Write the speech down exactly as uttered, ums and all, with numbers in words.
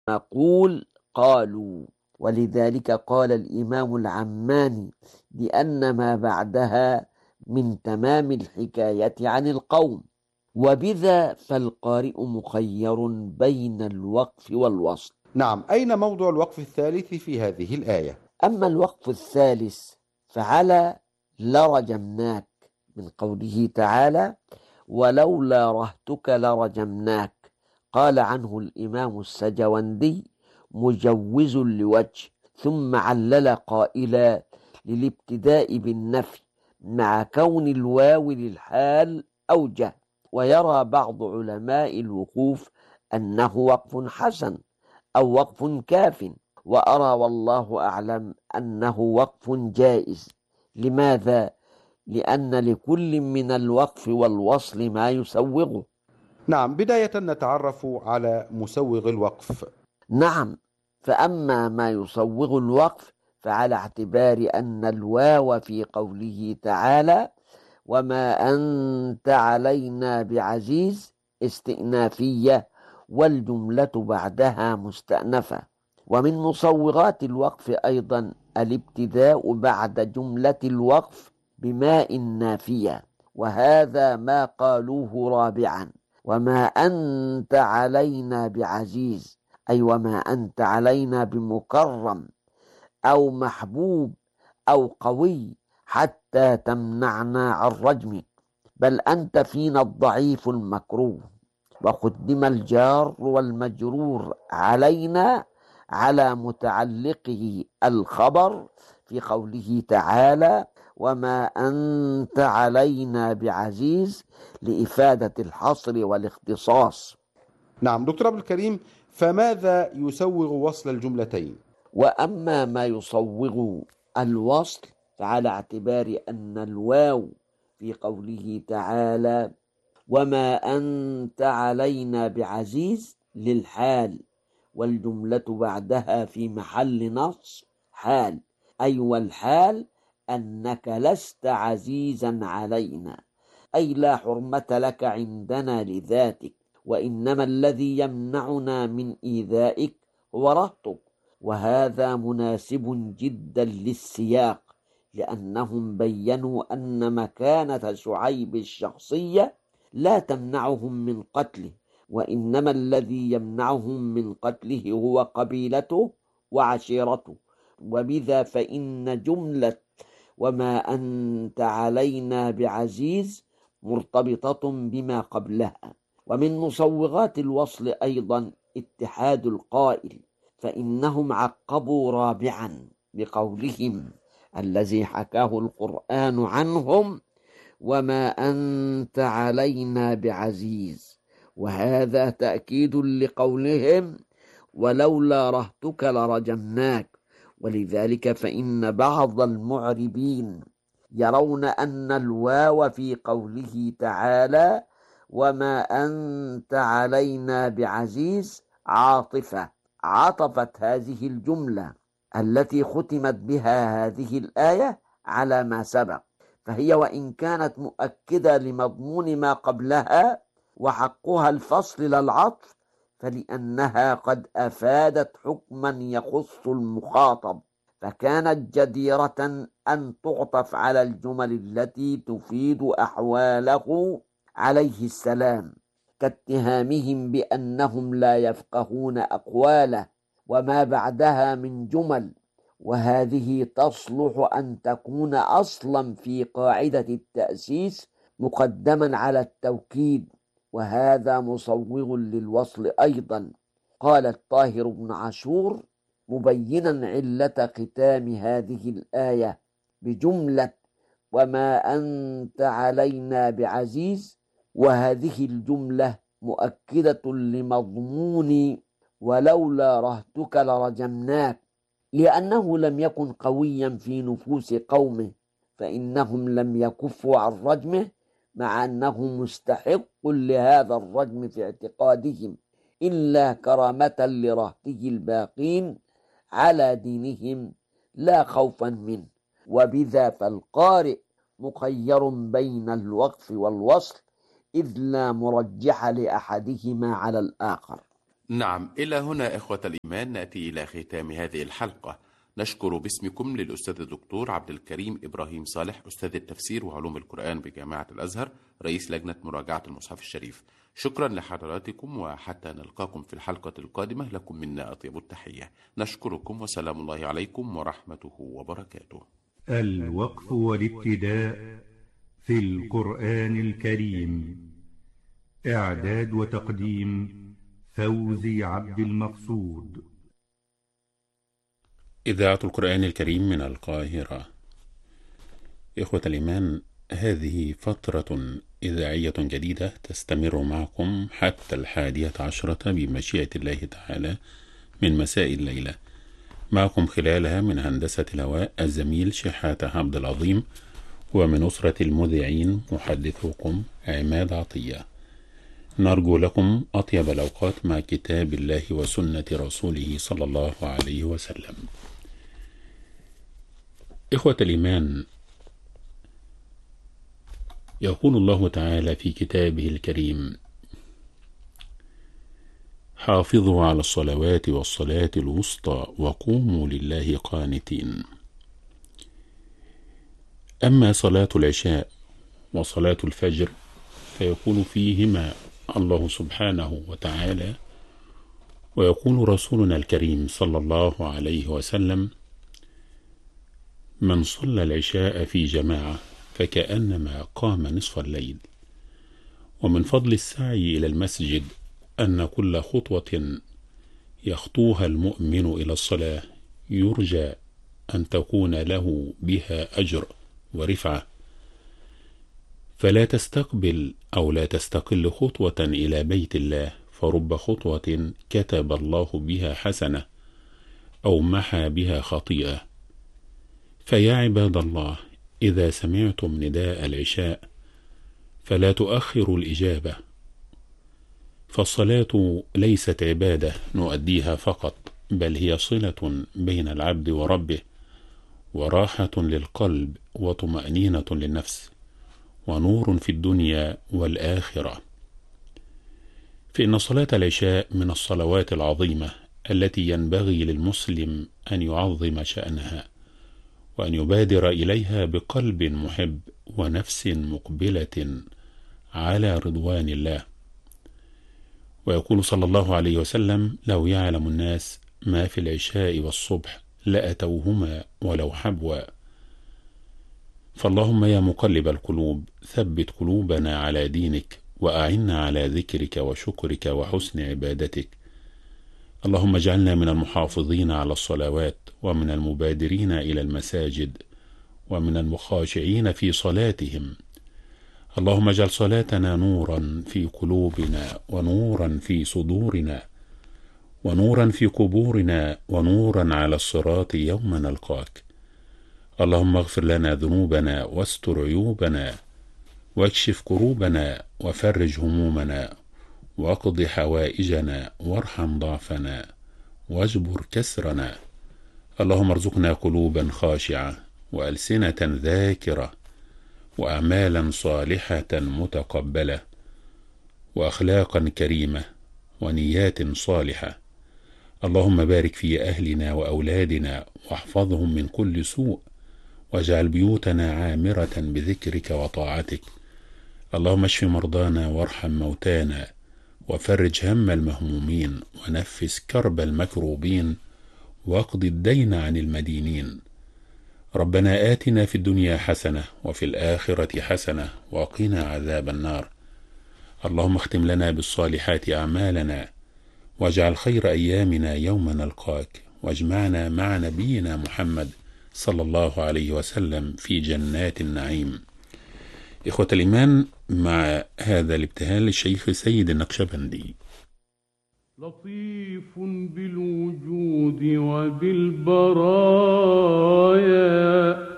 نقول قالوا. ولذلك قال الإمام العماني لأن ما بعدها من تمام الحكاية عن القوم. وبذا فالقارئ مخير بين الوقف والوصل. نعم، أين موضع الوقف الثالث في هذه الآية؟ أما الوقف الثالث فعلى لرجمناك، من قوله تعالى ولولا رهتك لرجمناك. قال عنه الإمام السجوندي مجوز لوجه، ثم علل قائلا للابتداء بالنفي مع كون الواو للحال أوجه. ويرى بعض علماء الوقوف أنه وقف حسن أو وقف كاف، وأرى والله أعلم أنه وقف جائز. لماذا؟ لأن لكل من الوقف والوصل ما يسوغه. نعم، بداية نتعرف على مسوغ الوقف. نعم، فأما ما يسوغ الوقف فعلى اعتبار أن الواو في قوله تعالى وما أنت علينا بعزيز استئنافية، والجملة بعدها مستأنفة. ومن مصوغات الوقف أيضا الابتداء بعد جملة الوقف بماء نافية، وهذا ما قالوه رابعا وما أنت علينا بعزيز، أي وما أنت علينا بمكرم أو محبوب أو قوي حتى تمنعنا عن رجمك، بل أنت فينا الضعيف المكروه. وقدم الجار والمجرور علينا على متعلقه الخبر في قوله تعالى وما أنت علينا بعزيز لإفادة الحصر والاختصاص. نعم دكتور عبد الكريم، فماذا يسوغ وصل الجملتين؟ وأما ما يصوغ الوصل فعلى اعتبار أن الواو في قوله تعالى وما أنت علينا بعزيز للحال، والجملة بعدها في محل نصب حال، أي والحال أنك لست عزيزا علينا، أي لا حرمة لك عندنا لذاتك، وإنما الذي يمنعنا من إيذائك هو رهطك. وهذا مناسب جدا للسياق، لأنهم بينوا أن مكانة شعيب الشخصية لا تمنعهم من قتله، وإنما الذي يمنعهم من قتله هو قبيلته وعشيرته. وبذا فإن جملة وما أنت علينا بعزيز مرتبطة بما قبلها. ومن مصوغات الوصل أيضا اتحاد القائل، فإنهم عقبوا رابعا بقولهم الذي حكاه القرآن عنهم وما أنت علينا بعزيز، وهذا تأكيد لقولهم ولولا رهتك لرجمناك. ولذلك فإن بعض المعربين يرون أن الواو في قوله تعالى وما أنت علينا بعزيز عاطفة، عطفت هذه الجملة التي ختمت بها هذه الآية على ما سبق، فهي وإن كانت مؤكدة لمضمون ما قبلها وحقها الفصل لا العطف، فلأنها قد أفادت حكما يخص المخاطب، فكانت جديرة أن تعطف على الجمل التي تفيد أحواله عليه السلام، كاتهامهم بأنهم لا يفقهون أقواله وما بعدها من جمل، وهذه تصلح أن تكون أصلا في قاعدة التأسيس مقدما على التوكيد، وهذا مصوغ للوصل أيضا. قال الطاهر بن عاشور مبينا علة ختام هذه الآية بجملة وما أنت علينا بعزيز، وهذه الجملة مؤكدة لمضمون ولولا رهتك لرجمناك، لأنه لم يكن قويا في نفوس قومه، فإنهم لم يكفوا عن رجمه مع أنه مستحق لهذا الرجم في اعتقادهم، إلا كرامة لرهته الباقين على دينهم لا خوفا منه. وبذا فالقارئ مخير بين الوقف والوصل، إذ لا مرجح لأحدهما على الآخر. نعم، إلى هنا إخوة الإيمان نأتي إلى ختام هذه الحلقة. نشكر باسمكم للأستاذ الدكتور عبد الكريم إبراهيم صالح، أستاذ التفسير وعلوم القرآن بجامعة الأزهر، رئيس لجنة مراجعة المصحف الشريف. شكرا لحضراتكم، وحتى نلقاكم في الحلقة القادمة لكم منا أطيب التحية. نشكركم وسلام الله عليكم ورحمته وبركاته. الوقف والابتداء في القرآن الكريم، إعداد وتقديم فوزي عبد المقصود. إذاعة القرآن الكريم من القاهرة. إخوة الإيمان، هذه فترة إذاعية جديدة تستمر معكم حتى الحادية عشرة بمشيئة الله تعالى من مساء الليلة. معكم خلالها من هندسة الهواء الزميل شحاتة عبد العظيم، ومن أسرة المذيعين محدثكم عماد عطية. نرجو لكم أطيب الأوقات مع كتاب الله وسنة رسوله صلى الله عليه وسلم. إخوة الإيمان، يقول الله تعالى في كتابه الكريم: حافظوا على الصلوات والصلاة الوسطى وقوموا لله قانتين. أما صلاة العشاء وصلاة الفجر فيقول فيهما الله سبحانه وتعالى، ويقول رسولنا الكريم صلى الله عليه وسلم: من صلى العشاء في جماعة فكأنما قام نصف الليل. ومن فضل السعي إلى المسجد أن كل خطوة يخطوها المؤمن إلى الصلاة يرجى أن تكون له بها أجر ورفعة، فلا تستقبل أو لا تستقل خطوة إلى بيت الله، فرب خطوة كتب الله بها حسنة أو محى بها خطيئة. فيا عباد الله، إذا سمعتم نداء العشاء فلا تؤخروا الإجابة، فالصلاة ليست عبادة نؤديها فقط، بل هي صلة بين العبد وربه، وراحة للقلب وطمأنينة للنفس، ونور في الدنيا والآخرة. فإن صلاة العشاء من الصلوات العظيمة التي ينبغي للمسلم أن يعظم شأنها، وأن يبادر إليها بقلب محب ونفس مقبلة على رضوان الله. ويقول صلى الله عليه وسلم: لو يعلم الناس ما في العشاء والصبح لأتوهما ولو حبوا. فاللهم يا مقلب القلوب ثبت قلوبنا على دينك، وأعنا على ذكرك وشكرك وحسن عبادتك. اللهم اجعلنا من المحافظين على الصلوات، ومن المبادرين إلى المساجد، ومن المخاشعين في صلاتهم. اللهم اجعل صلاتنا نورا في قلوبنا، ونورا في صدورنا، ونورا في قبورنا، ونورا على الصراط يوم نلقاك. اللهم اغفر لنا ذنوبنا واستر عيوبنا، واكشف كروبنا، وفرج همومنا، واقض حوائجنا، وارحم ضعفنا، واجبر كسرنا. اللهم ارزقنا قلوبا خاشعة، وألسنة ذاكرة، وأعمالا صالحة متقبلة، وأخلاقا كريمة، ونيات صالحة. اللهم بارك في أهلنا وأولادنا، واحفظهم من كل سوء، واجعل بيوتنا عامرة بذكرك وطاعتك. اللهم اشف مرضانا، وارحم موتانا، وفرج هم المهمومين، ونفس كرب المكروبين، واقض الدين عن المدينين. ربنا آتنا في الدنيا حسنة، وفي الآخرة حسنة، وقنا عذاب النار. اللهم اختم لنا بالصالحات أعمالنا، واجعل خير أيامنا يوم نلقاك، واجمعنا مع نبينا محمد صلى الله عليه وسلم في جنات النعيم. إخوة الإيمان، مع هذا الابتهال للشيخ سيد النقشبندي: لطيف بالوجود وبالبرايا